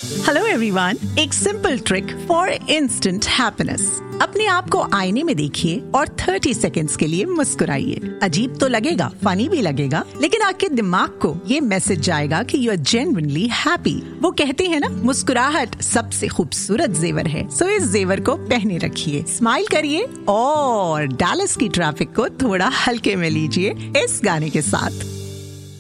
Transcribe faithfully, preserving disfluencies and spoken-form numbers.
Hello everyone, एक simple trick for instant happiness. अपने आप को आईने में देखिए और तीस सेकंड्स के लिए मुस्कुराइए। अजीब तो लगेगा, फनी भी लगेगा, लेकिन आपके दिमाग को ये मैसेज जाएगा कि यू आर जेन्युइनली हैप्पी। वो कहते हैं ना, मुस्कुराहट सबसे खूबसूरत जेवर है। सो इस जेवर को पहने रखिए, स्माइल करिए और डैलस की ट्रैफिक को थोड़ा हल्के में लीजिए इस गाने के साथ।